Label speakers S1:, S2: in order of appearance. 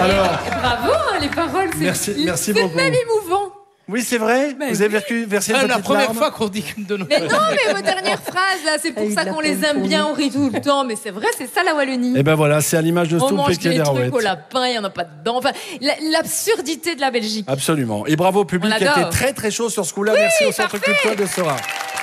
S1: Alors,
S2: bravo, hein, les paroles,
S1: merci
S2: c'est
S1: beaucoup.
S2: même émouvant.
S1: Oui, c'est vrai. Vous avez versé une
S3: la
S1: petite
S3: première
S1: larme.
S3: fois qu'on dit qu'une de nos...
S2: Mais non, mais vos dernières phrases, là, c'est pour ça qu'on les aime bien, on rit tout le temps. Mais c'est vrai, c'est ça la Wallonie.
S1: Et ben voilà, c'est à l'image de
S2: On
S1: Stoump et
S2: mange des
S1: Kléderouet.
S2: trucs au lapin, il n'y en a pas dedans. Enfin, l'absurdité de la Belgique.
S1: Absolument. Et bravo au public
S2: On
S1: qui a été
S2: adore.
S1: très très chaud sur ce coup-là. Merci au Centre
S2: parfait.
S1: culturel de Sora.